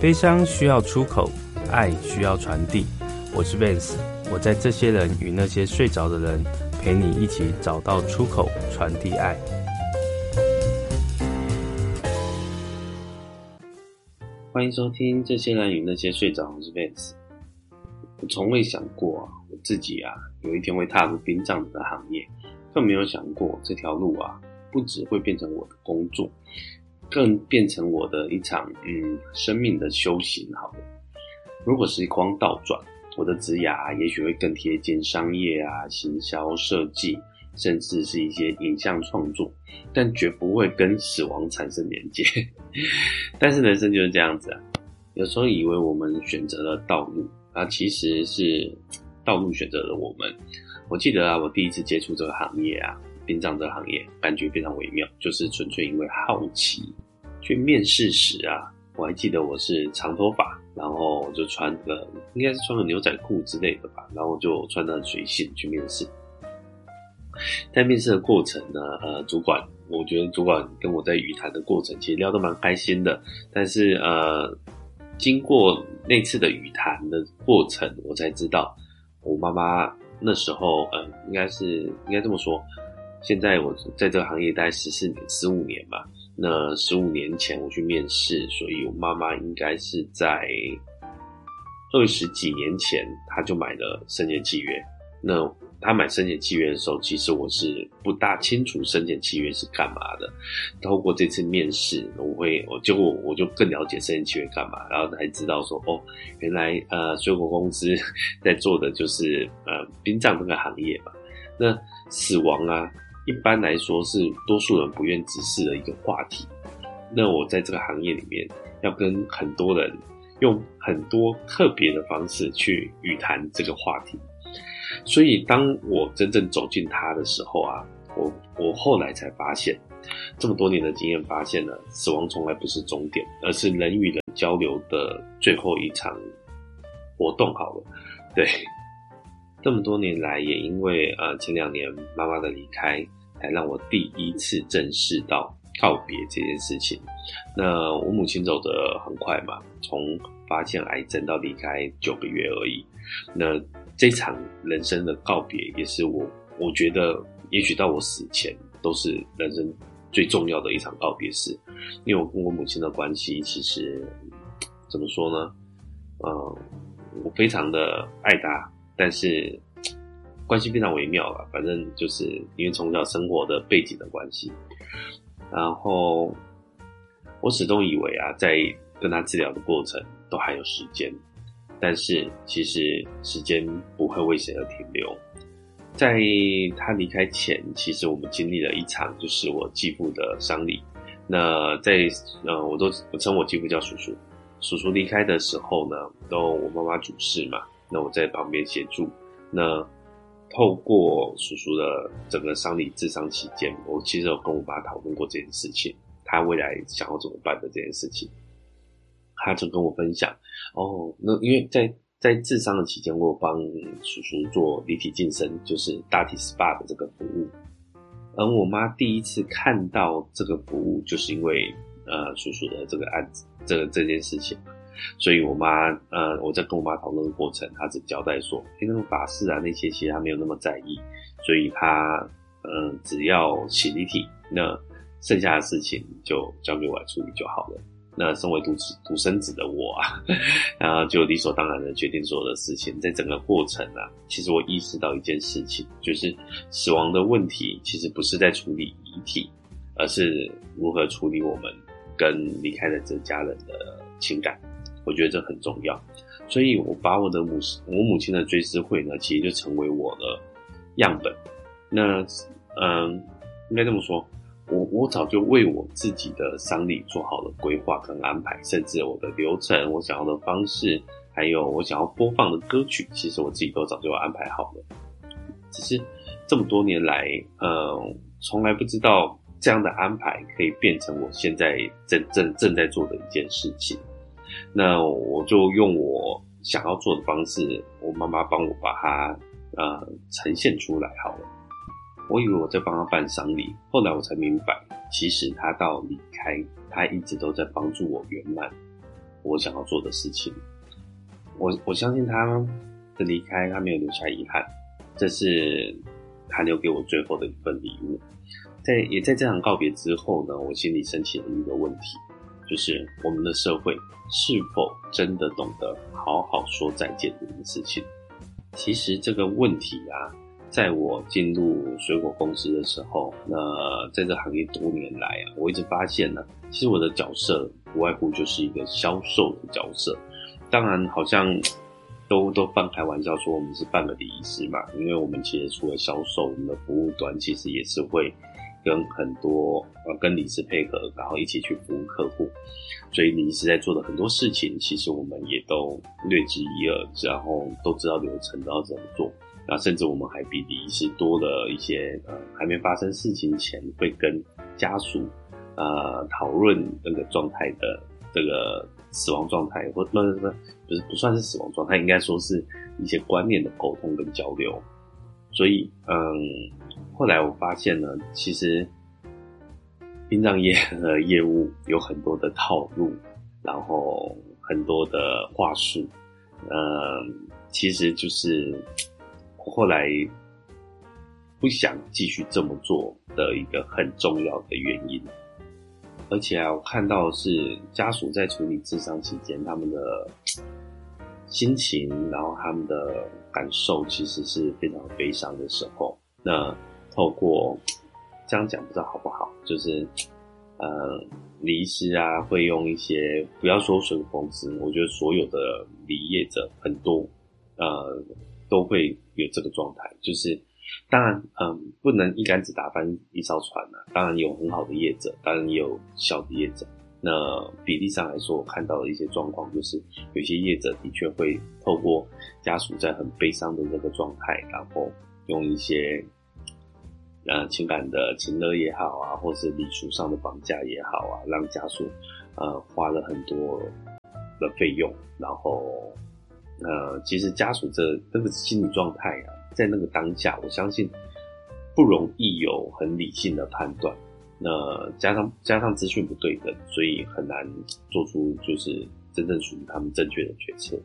悲伤需要出口，爱需要传递。我是 Vance， 我在这些人与那些睡着的人，陪你一起找到出口，传递爱。欢迎收听这些人与那些睡着，我是 Vance。我从未想过我自己有一天会踏入殡葬的行业，更没有想过这条路不只会变成我的工作，更变成我的一场生命的修行好了。如果时光倒转，我的职涯也许会更贴近商业行销设计，甚至是一些影像创作，但绝不会跟死亡产生连接。但是人生就是这样子有时候以为我们选择了道路，其实是道路选择了我们。我记得我第一次接触这个行业殡葬这个行业，感觉非常微妙，就是纯粹因为好奇。去面试时我还记得我是长头发，然后我就应该是穿个牛仔裤之类的吧，然后就穿得很随性去面试。在面试的过程呢，我觉得主管跟我在语谈的过程其实聊得蛮开心的，但是经过那次的语谈的过程，我才知道我妈妈那时候应该这么说，现在我在这个行业大概15年吧，那15年前我去面试，所以我妈妈应该是在20几年前她就买了生前契约。那她买生前契约的时候，其实我是不大清楚生前契约是干嘛的。透过这次面试，结果我就更了解生前契约干嘛，然后才知道说原来水果公司在做的就是殡葬这个行业嘛。那死亡一般来说是多数人不愿直视的一个话题。那我在这个行业里面要跟很多人用很多特别的方式去语谈这个话题。所以当我真正走进它的时候我后来才发现，这么多年的经验发现了，死亡从来不是终点，而是人与人交流的最后一场活动好了。对，这么多年来，也因为前2年妈妈的离开，才让我第一次正视到告别这件事情。那我母亲走得很快嘛，从发现癌症到离开9个月而已。那这场人生的告别，也是我觉得也许到我死前都是人生最重要的一场告别式。因为我跟我母亲的关系其实怎么说呢，我非常的爱她，但是关系非常微妙啦，反正就是因为从小生活的背景的关系。然后我始终以为在跟她治疗的过程都还有时间，但是其实时间不会为谁而停留。在他离开前，其实我们经历了一场就是我继父的丧礼。那我称我继父叫叔叔。叔叔离开的时候呢，都我妈妈主事嘛，那我在旁边协助。那透过叔叔的整个丧礼治丧期间，我其实有跟我妈讨论过这件事情，他未来想要怎么办的这件事情。他就跟我分享那因为在治丧的期间，我有帮叔叔做离体净身，就是大体 SPA 的这个服务。而我妈第一次看到这个服务，就是因为叔叔的这个案子，这件事情。所以我在跟我妈讨论的过程，她只交代说那种法事那些其实她没有那么在意，所以她只要洗离体，那剩下的事情就交给我来处理就好了。那身为独生子的我就理所当然的决定所有的事情。在整个过程其实我意识到一件事情，就是死亡的问题其实不是在处理遗体，而是如何处理我们跟离开的这家人的情感。我觉得这很重要，所以我把我母亲的追思会呢，其实就成为我的样本。那应该这么说，我早就为我自己的丧礼做好了规划跟安排，甚至我的流程、我想要的方式，还有我想要播放的歌曲，其实我自己都早就安排好了。只是这么多年来，从来不知道这样的安排可以变成我现在正在做的一件事情。那我就用我想要做的方式，我妈妈帮我把它呈现出来好了。我以为我在帮她办丧礼，后来我才明白，其实她到离开，她一直都在帮助我圆满。 我想要做的事情。我相信他的离开，他没有留下遗憾，这是他留给我最后的一份礼物。也在这场告别之后呢，我心里升起了一个问题，就是我们的社会是否真的懂得好好说再见这件事情。其实这个问题啊，在我进入水果公司的时候，在这行业多年来啊，我一直发现呢，其实我的角色不外乎就是一个销售的角色。当然好像都半开玩笑说我们是半个礼仪师嘛，因为我们其实除了销售，我们的服务端其实也是会跟很多跟理事配合，然后一起去服务客户。所以理事在做的很多事情，其实我们也都略知一二，然后都知道流程，都要怎么做。那甚至我们还比理事多了一些还没发生事情前会跟家属讨论那个状态的这个死亡状态，或不算是死亡状态，应该说是一些观念的沟通跟交流。所以后来我发现呢，其实殡葬业的业务有很多的套路，然后很多的话术，其实就是我后来不想继续这么做的一个很重要的原因。而且我看到的是家属在处理治丧期间，他们的心情，然后他们的感受其实是非常悲伤的时候。那透过这样讲不知道好不好，就是礼仪师啊会用一些，不要说水果公司，我觉得所有的礼仪业者很多都会有这个状态，就是当然不能一竿子打翻一艘船啊，当然有很好的业者，当然也有小的业者。那比例上来说，我看到的一些状况就是有些业者的确会透过家属在很悲伤的这个状态，然后用一些情感的情勒也好啊，或是礼俗上的绑架也好啊，让家属花了很多的费用，然后其实家属这个心理状态啊，在那个当下，我相信不容易有很理性的判断。那加上资讯不对等，所以很难做出就是真正属于他们正确的决策。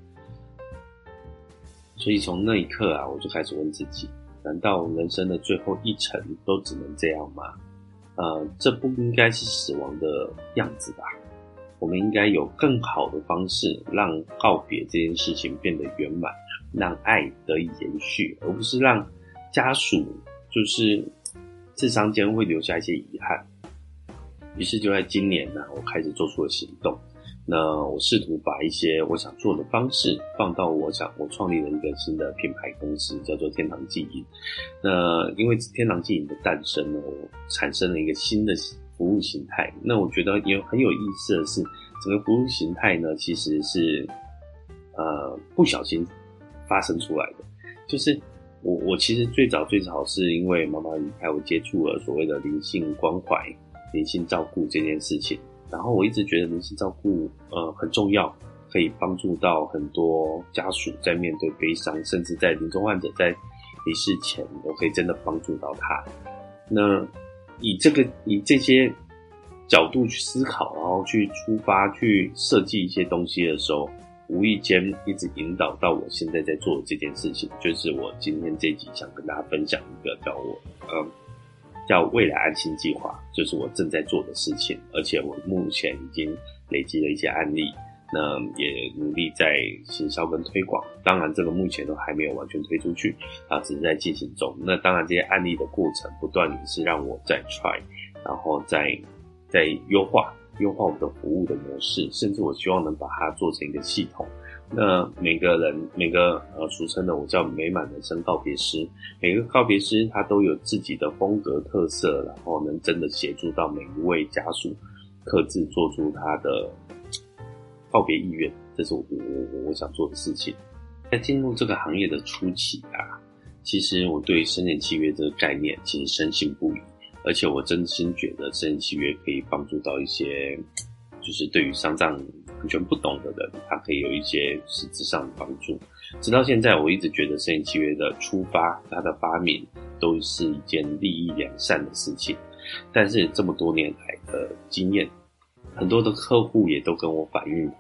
所以从那一刻啊，我就开始问自己，难道人生的最后一程都只能这样吗？这不应该是死亡的样子吧？我们应该有更好的方式让告别这件事情变得圆满，让爱得以延续，而不是让家属就是治丧间会留下一些遗憾。于是就在今年呢，我开始做出了行动。那我试图把一些我想做的方式放到我创立了一个新的品牌公司，叫做天堂记忆。那因为天堂记忆的诞生呢，我产生了一个新的服务形态。那我觉得也很有意思的是，整个服务形态呢，其实是不小心发生出来的。就是我其实最早是因为妈妈离开，我接触了所谓的灵性关怀、灵性照顾这件事情。然后我一直觉得灵性照顾很重要，可以帮助到很多家属在面对悲伤，甚至在临终患者在离世前，我可以真的帮助到他。那以这些角度去思考，然后去出发去设计一些东西的时候，无意间一直引导到我现在在做的这件事情，就是我今天这集想跟大家分享一个叫未来安心计划，就是我正在做的事情，而且我目前已经累积了一些案例，那也努力在行销跟推广。当然这个目前都还没有完全推出去只是在进行中。那当然这些案例的过程不断也是让我在 try， 然后再优化我们的服务的模式，甚至我希望能把它做成一个系统。那每个俗称的我叫美满人生告别师，每个告别师他都有自己的风格特色，然后能真的协助到每一位家属各自做出他的告别意愿，这是我想做的事情。在进入这个行业的初期其实我对生前契约这个概念其实深信不疑，而且我真心觉得生前契约可以帮助到一些就是对于丧葬完全不懂的人，他可以有一些实质上的帮助。直到现在，我一直觉得生前契约的出发，它的发明都是一件利益良善的事情。但是这么多年来的经验，很多的客户也都跟我反映过，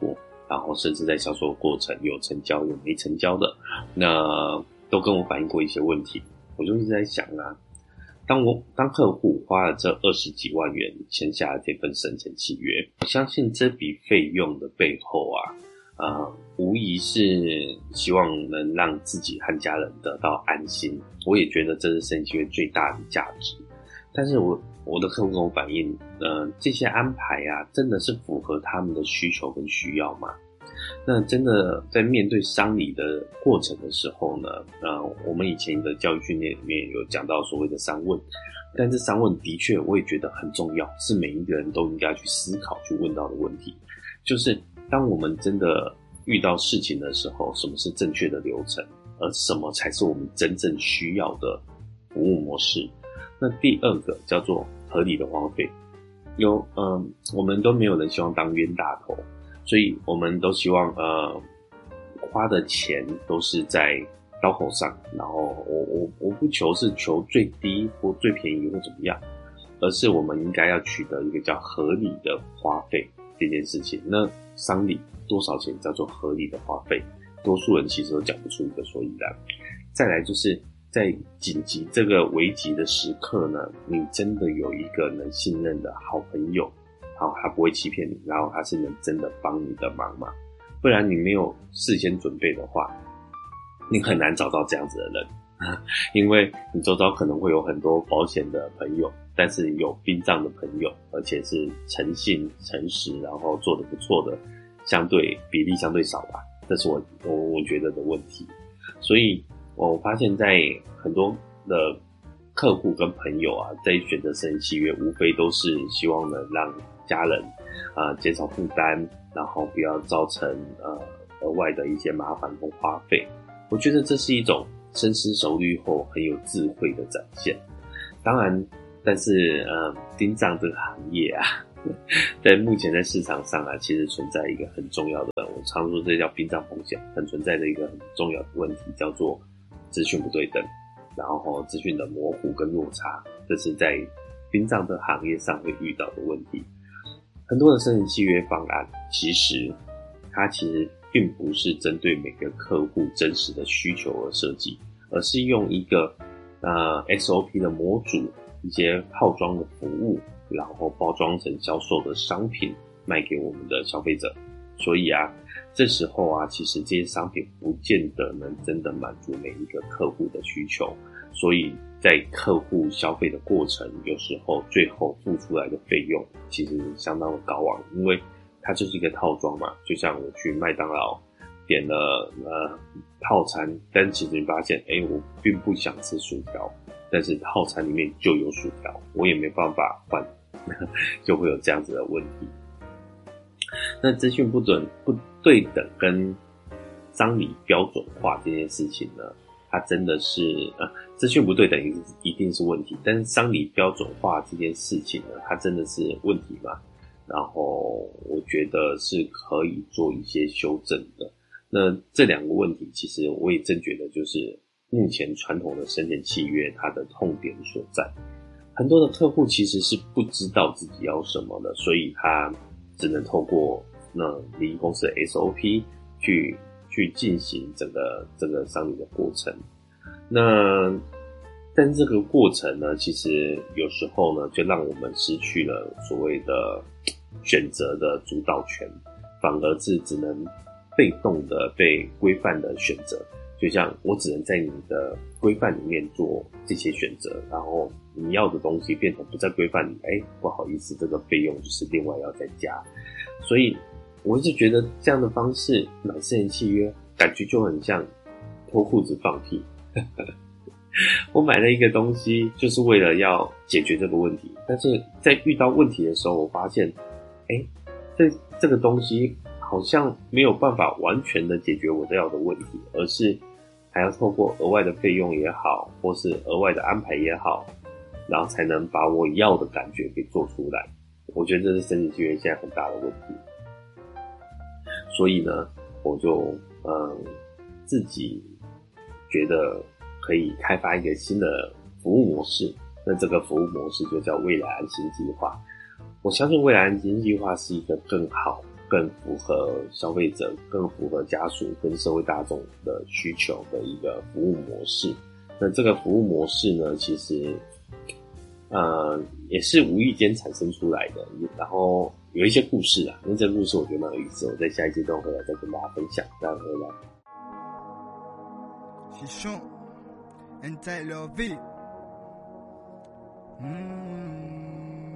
然后甚至在销售过程有成交有没成交的，那都跟我反映过一些问题。我就一直在想啊，当客户花了这20几万元签下了这份生前契约，我相信这笔费用的背后无疑是希望能让自己和家人得到安心。我也觉得这是生前契约最大的价值。但是我的客户跟我反映，这些安排真的是符合他们的需求跟需要吗？那真的在面对丧礼的过程的时候呢，我们以前的教育训练里面有讲到所谓的三问，但这三问的确我也觉得很重要，是每一个人都应该去思考去问到的问题。就是当我们真的遇到事情的时候，什么是正确的流程，而什么才是我们真正需要的服务模式。那第二个叫做合理的花费。我们都没有人希望当冤大头，所以我们都希望花的钱都是在刀口上，然后我不求是求最低或最便宜或怎么样，而是我们应该要取得一个叫合理的花费这件事情。那丧礼多少钱叫做合理的花费？多数人其实都讲不出一个所以然。再来就是在紧急这个危急的时刻呢，你真的有一个能信任的好朋友，好，他不会欺骗你，然后他是能真的帮你的忙嘛？不然你没有事先准备的话，你很难找到这样子的人，因为你周遭可能会有很多保险的朋友，但是有殡葬的朋友，而且是诚信、诚实，然后做得不错的，比例相对少吧，这是我觉得的问题。所以我发现在很多的客户跟朋友在选择生前契约，无非都是希望能让家人减少负担，然后不要造成额外的一些麻烦跟花费。我觉得这是一种深思熟虑后很有智慧的展现。当然，但是殡葬这个行业在目前在市场上其实存在一个很重要的，我常说这叫殡葬风险，很存在的一个很重要的问题，叫做资讯不对等，然后资讯的模糊跟落差，这是在殡葬的行业上会遇到的问题。很多的生前契约方案，它其实并不是针对每个客户真实的需求而设计，而是用一个SOP 的模组，一些套装的服务，然后包装成销售的商品卖给我们的消费者。所以这时候其实这些商品不见得能真的满足每一个客户的需求，所以在客户消费的过程，有时候最后付出来的费用其实相当的高昂，因为它就是一个套装嘛。就像我去麦当劳点了套餐，但其实你发现我并不想吃薯条，但是套餐里面就有薯条，我也没办法换就会有这样子的问题。那资讯不对等跟丧礼标准化这件事情呢，它真的是资讯不对等一定是问题，但是丧礼标准化这件事情呢，它真的是问题嘛？然后我觉得是可以做一些修正的。那这两个问题，其实我也真觉得就是目前传统的生前契约它的痛点所在。很多的客户其实是不知道自己要什么的，所以他只能透过礼仪公司的 SOP 去进行整个丧礼的过程。但这个过程呢，其实有时候呢，就让我们失去了所谓的选择的主导权，反而是只能被动的被规范的选择。就像我只能在你的规范里面做这些选择，然后你要的东西变成不在规范里，不好意思，这个费用就是另外要再加。所以我一直觉得这样的方式买生前契约，感觉就很像脱裤子放屁。我买了一个东西，就是为了要解决这个问题，但是在遇到问题的时候，我发现，这个东西好像没有办法完全的解决我要的问题，而是还要透过额外的费用也好，或是额外的安排也好，然后才能把我要的感觉给做出来。我觉得这是生前契约现在很大的问题。所以呢，我就自己觉得可以开发一个新的服务模式。那这个服务模式就叫未来安心计划。我相信未来安心计划是一个更好更符合消费者、更符合家属跟社会大众的需求的一个服务模式。那这个服务模式呢，其实也是无意间产生出来的，然后有一些故事啊，那这个故事我觉得蛮有意思，我在下一阶段会来再跟大家分享，大家回来。 Chichon, entaille leur vie.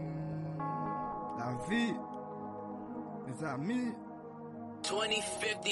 La vie, mes amis. 2050